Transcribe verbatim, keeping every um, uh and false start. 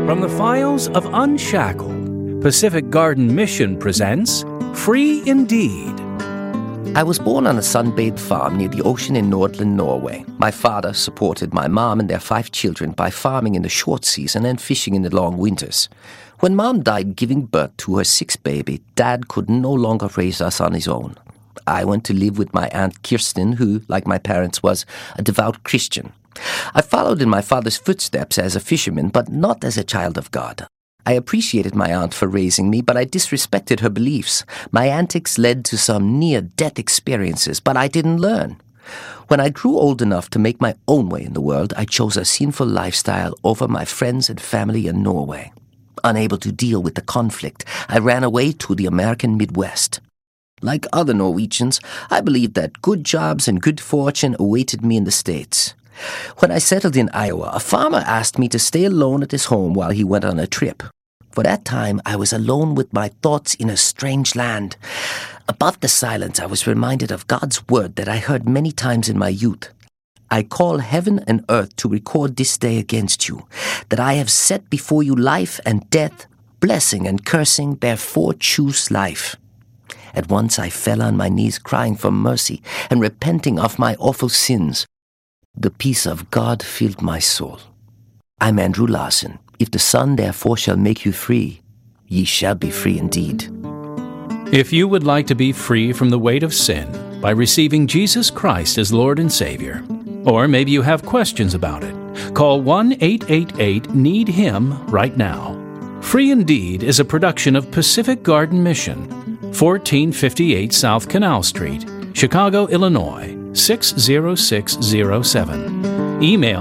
From the files of Unshackled, Pacific Garden Mission presents Free Indeed. I was born on a sun-bathed farm near the ocean in Nordland, Norway. My father supported my mom and their five children by farming in the short season and fishing in the long winters. When Mom died giving birth to her sixth baby, Dad could no longer raise us on his own. I went to live with my Aunt Kirsten, who, like my parents, was a devout Christian. I followed in my father's footsteps as a fisherman, but not as a child of God. I appreciated my aunt for raising me, but I disrespected her beliefs. My antics led to some near-death experiences, but I didn't learn. When I grew old enough to make my own way in the world, I chose a sinful lifestyle over my friends and family in Norway. Unable to deal with the conflict, I ran away to the American Midwest. Like other Norwegians, I believed that good jobs and good fortune awaited me in the States. When I settled in Iowa, a farmer asked me to stay alone at his home while he went on a trip. For that time, I was alone with my thoughts in a strange land. Above the silence, I was reminded of God's word that I heard many times in my youth. I call heaven and earth to record this day against you, that I have set before you life and death, blessing and cursing, therefore choose life. At once I fell on my knees crying for mercy and repenting of my awful sins. The peace of God filled my soul. I'm Andrew Larson. If the Son therefore shall make you free, ye shall be free indeed. If you would like to be free from the weight of sin by receiving Jesus Christ as Lord and Savior, or maybe you have questions about it, call one eight eight eight need him right now. Free Indeed is a production of Pacific Garden Mission, fourteen fifty-eight South Canal Street, Chicago, Illinois, six zero six zero seven. Email